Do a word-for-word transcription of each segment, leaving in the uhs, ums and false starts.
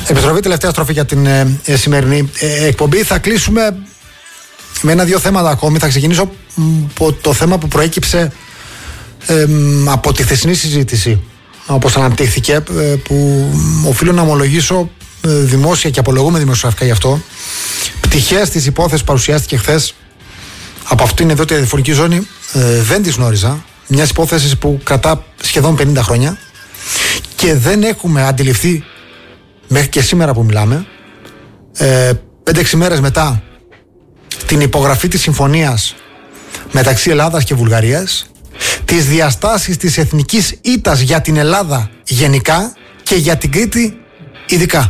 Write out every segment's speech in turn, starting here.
Επιστροφή, τελευταία στροφή για την ε, ε, σημερινή ε, εκπομπή. Θα κλείσουμε με ένα-δύο θέματα ακόμη. Θα ξεκινήσω από το θέμα που προέκυψε ε, από τη χθεσινή συζήτηση, όπως αναπτύχθηκε, ε, που οφείλω να ομολογήσω ε, δημόσια και απολογούμε δημοσιογραφικά γι' αυτό. Πτυχές της υπόθεσης που παρουσιάστηκε χθες από αυτήν εδώ τη ραδιοφωνική ζώνη ε, δεν τις γνώριζα. Μιας υπόθεσης που κρατά σχεδόν πενήντα χρόνια και δεν έχουμε αντιληφθεί μέχρι και σήμερα που μιλάμε, ε, πέντε-έξι μέρες μετά την υπογραφή της συμφωνίας μεταξύ Ελλάδας και Βουλγαρίας, τις διαστάσεις της εθνικής ήττας για την Ελλάδα γενικά και για την Κρήτη ειδικά.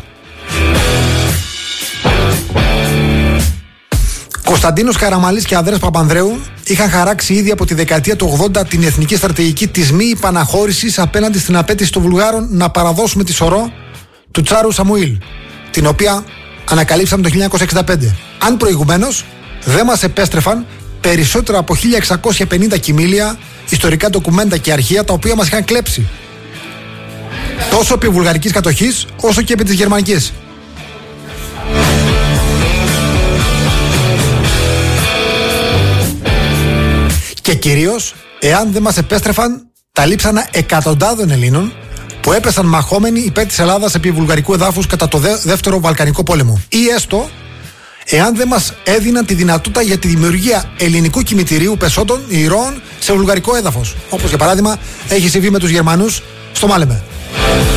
Κωνσταντίνος Καραμανλής και Ανδρέας Παπανδρέου είχαν χαράξει ήδη από τη δεκαετία του ογδόντα την εθνική στρατηγική της μη υπαναχώρησης απέναντι στην απέτηση των Βουλγάρων να παραδώσουμε τη Σωρό του Τσάρου Σαμουήλ, την οποία ανακαλύψαμε το χίλια εννιακόσια εξήντα πέντε. Αν προηγουμένως δεν μας επέστρεφαν περισσότερα από χίλια εξακόσια πενήντα κιμήλια ιστορικά ντοκουμέντα και αρχεία, τα οποία μας είχαν κλέψει τόσο επί βουλγαρικής κατοχής όσο και επί της γερμανικής. Και κυρίως, εάν δεν μας επέστρεφαν τα λείψανα εκατοντάδων Ελλήνων που έπεσαν μαχόμενοι υπέρ της Ελλάδας επί βουλγαρικού εδάφους κατά το δε, δεύτερο Βαλκανικό πόλεμο. Ή έστω, εάν δεν μας έδιναν τη δυνατότητα για τη δημιουργία ελληνικού κημητηρίου πεσόντων ηρώων σε βουλγαρικό έδαφος. Όπως για παράδειγμα έχει συμβεί με τους Γερμανούς στο Μάλεμε.